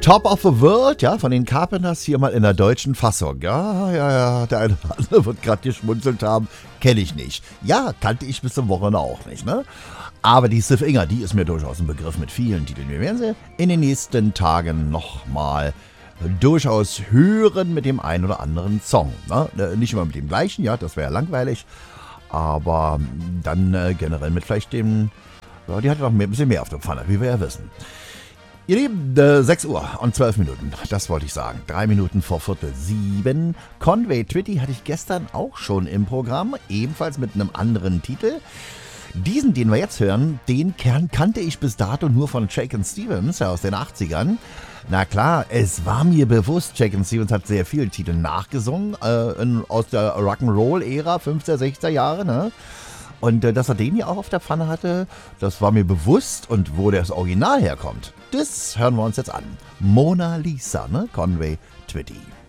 Top of the World, ja, von den Carpenters hier mal in der deutschen Fassung. Ja, der eine oder andere wird gerade geschmunzelt haben. Kenne ich nicht. Ja, kannte ich bis zum Wochenende auch nicht, ne? Aber die Sif Inger, die ist mir durchaus ein Begriff mit vielen Titeln. Wir werden sie in den nächsten Tagen nochmal durchaus hören mit dem einen oder anderen Song. Ne? Nicht immer mit dem gleichen, ja, das wäre ja langweilig. Aber dann generell mit vielleicht dem, ja, die hat noch ein bisschen mehr auf der Pfanne, wie wir ja wissen. Ihr Lieben, 6 Uhr und 12 Minuten, das wollte ich sagen. 3 Minuten vor 6:45. Conway Twitty hatte ich gestern auch schon im Programm, ebenfalls mit einem anderen Titel. Diesen, den wir jetzt hören, den Kern kannte ich bis dato nur von Shakin' Stevens, ja, aus den 80ern. Na klar, es war mir bewusst, Shakin' Stevens hat sehr viele Titel nachgesungen, aus der Rock'n'Roll-Ära, 50er, 60er Jahre, ne? Und dass er den hier auch auf der Pfanne hatte, das war mir bewusst. Und wo das Original herkommt, das hören wir uns jetzt an. Mona Lisa, ne? Conway Twitty.